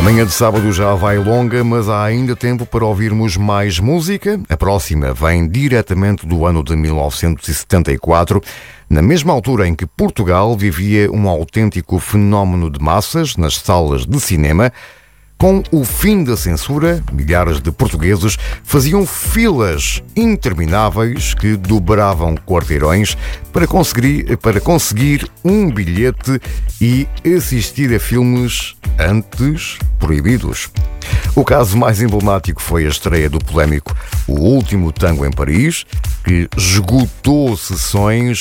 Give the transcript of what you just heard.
manhã de sábado já vai longa, mas há ainda tempo para ouvirmos mais música. A próxima vem diretamente do ano de 1974, na mesma altura em que Portugal vivia um autêntico fenómeno de massas nas salas de cinema. Com o fim da censura, milhares de portugueses faziam filas intermináveis que dobravam quarteirões para conseguir um bilhete e assistir a filmes antes proibidos. O caso mais emblemático foi a estreia do polémico O Último Tango em Paris, que esgotou sessões